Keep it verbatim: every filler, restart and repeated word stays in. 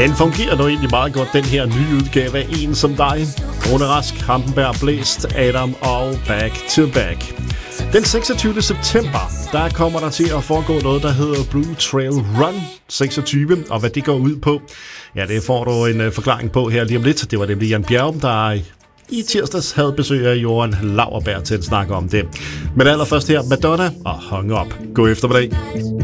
Den fungerer nu egentlig meget godt, den her nye udgave af En som dig. Rune Rask, Hampenberg, Blæst, Adam og Back to Back. Den seksogtyvende september, der kommer der til at foregå noget, der hedder Blue Trail Run seksogtyve, og hvad det går ud på, ja, det får du en uh, forklaring på her lige om lidt. Det var nemlig Jan Bjerg, der i tirsdags havde besøg af Johan Lauerberg til at snakke om det. Men allerførst her, Madonna og Hung Up. God eftermiddag.